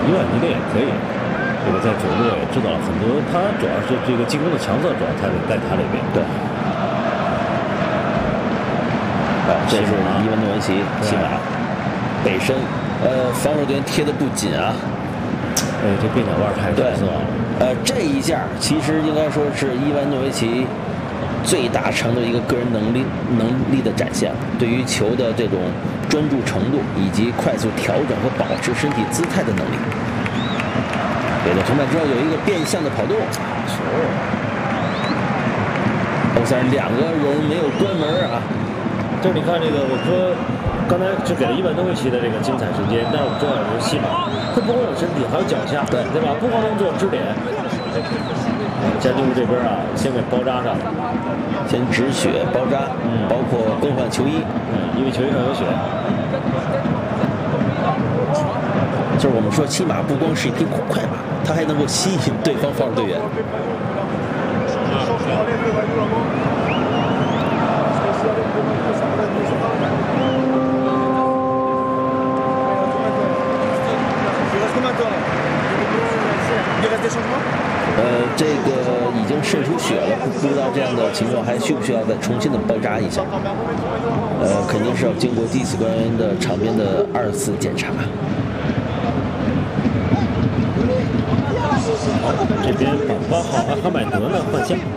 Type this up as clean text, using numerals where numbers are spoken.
伊万尼的也可以。这个在左路也知道了很多，他主要是这个进攻的强侧，主要他在他那边。 对。这是伊万诺维奇，骑马背身，防守队员贴的不紧啊。 这变脚腕太出色了。 这一下其实应该说是伊万诺维奇最大程度一个个人能力的展现，对于球的这种专注程度以及快速调整和保持身体姿态的能力。给了同伴之后有一个变向的跑动，但是两个人没有关门啊。 就是你看这个，我说刚才只给了伊万诺维奇的这个精彩时间，但是我们重要的是西马，他不光有身体，还有脚下，对吧？不光能做支点。加进屋这边啊，先给包扎上， 先止血包扎，包括更换球衣， 因为球衣上有血。 就是我们说骑马不光是一匹快马，它还能够吸引对方防守队员。这个已经渗出血了，不知道这样的情况还需不需要再重新的包扎一下？肯定是要经过第四官员的场边的2次检查。 这边8号阿哈迈德呢换下。